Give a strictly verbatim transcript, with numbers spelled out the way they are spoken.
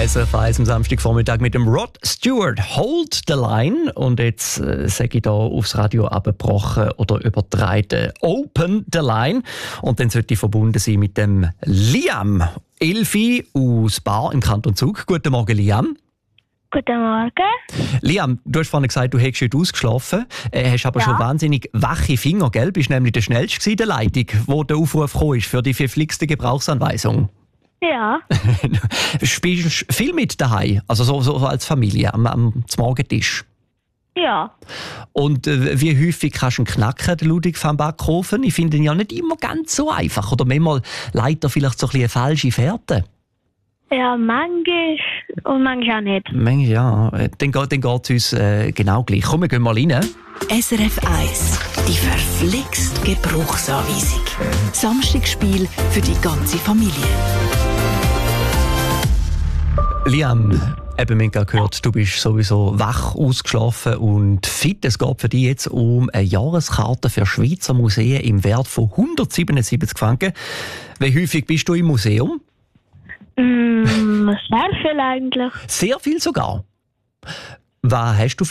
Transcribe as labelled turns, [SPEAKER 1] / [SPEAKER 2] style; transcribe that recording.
[SPEAKER 1] S R F eins am Samstagvormittag mit dem Rod Stewart. Hold the line. Und jetzt äh, sage ich hier aufs Radio abgebrochen oder übertragen. Open the line. Und dann sollte ich verbunden sein mit dem Liam. Elfi aus Bar im Kanton Zug. Guten Morgen, Liam.
[SPEAKER 2] Guten Morgen.
[SPEAKER 1] Liam, du hast vorhin gesagt, du hättest heute ausgeschlafen, äh, hast aber
[SPEAKER 2] Ja.
[SPEAKER 1] schon wahnsinnig wache Finger, gell? Bist nämlich der Schnellste in der Leitung, wo der Aufruf gekommen ist für die verflixte Gebrauchsanweisung.
[SPEAKER 2] Ja,
[SPEAKER 1] Spielst du viel mit daheim, also so, so als Familie am, am zum Morgentisch?
[SPEAKER 2] ja.
[SPEAKER 1] Und äh, wie häufig kannst du ihn knacken, den Ludwig van Backhofen? Ich finde ihn ja nicht immer ganz so einfach. Oder manchmal leitet er vielleicht so ein bisschen eine falsche Fährte.
[SPEAKER 2] Ja, manchmal und manchmal auch nicht.
[SPEAKER 1] Manchmal ja. Äh, Dann geht dann geht's uns äh, genau gleich. Komm, wir gehen mal rein.
[SPEAKER 3] S R F eins, die verflixt Gebrauchsanweisung. Samstagsspiel für die ganze Familie.
[SPEAKER 1] Liam, eben, wir haben gerade gehört, du bist sowieso wach, ausgeschlafen und fit. Es geht für dich jetzt um eine Jahreskarte für Schweizer Museen im Wert von hundertsiebenundsiebzig Franken. Wie häufig bist du im Museum?
[SPEAKER 2] Mm, sehr viel eigentlich.
[SPEAKER 1] Sehr viel sogar. Was hast du